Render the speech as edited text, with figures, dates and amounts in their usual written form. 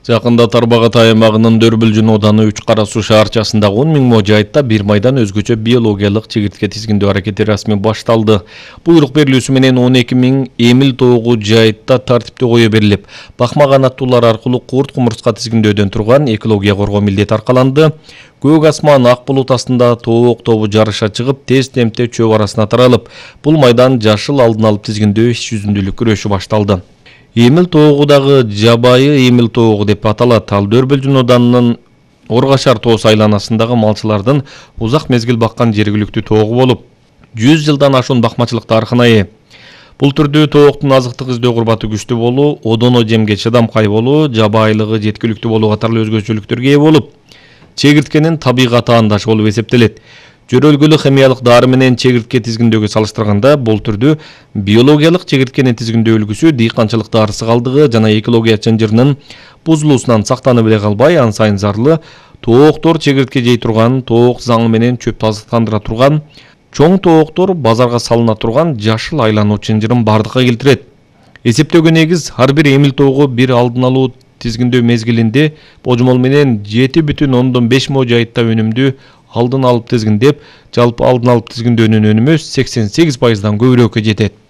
Жакында Тарбагат аймагынын Дөрбүлжүн ооданы 3 Кара суу шаарчасындагы 10 000 жайытта бир майдан өзгөчө биологиялык чегиртке тизгиндөө аракети расмий башталды. Буйрук берилүүсү менен 12 000 эмил тоогу жайытта тартиптүү кое берилип, бакма канаттуулар аркылуу курт кумурска тизгиндөөдөн турган экология коргоо милдети аркаланды. Көк асман ак булут астында тоок тобу жарыша чыгып, тез темпте чөп арасына таралып, бул майдан жашыл алдын алып тизгиндөө иш жүзүндүүлүк күрөшү башталды. Эмил тоогудагы жабайы эмил тоогу деп аталат. Ал Дөрбүлжүн оданынын Оргашар тоосу айланасындагы малчылардын узак мезгил баккан жергиликтүү тоогу болуп, 100 жылдан ашуун бакмачылык тарыхына ээ. Бул түрдүү тооктун азыктык издөө курбаты күчтүү болуу, одоно жемге чыдамкай болуу, жабайылыгы жеткиликтүү болуу катарлуу өзгөчөлүктөргө ээ болуп, чегирткенин табигат аандашы болуп эсептелет. Жөрөлгүлү химиялык дары менен чегиртке тизгиндөөгө салыштырганда, бул түрдүү биологиялык чегирткени тизгиндөө үлгүсү дыйканчылык дарысы калдыгы жана экология чынжырынын бузулуусунан сактанып эле калбай, ан сайын зарлы тооктор чегиртке жей турган, тоок заңы менен чөптү азыктандыра турган, чоң тооктор базарга салына турган жашыл айлануу чынжырын бардыкка келтирет. Эсептөөгө негиз ар бир эмил тоогу бир алдын алуу тизгиндөө мезгилинде божомол менен 7,5 мо жайытта өнүмдү алдын алып тизгиндеп, жалпы алдын алып тизгиндөөнүн өнүмү 88%дан көбүрөөккө жетет.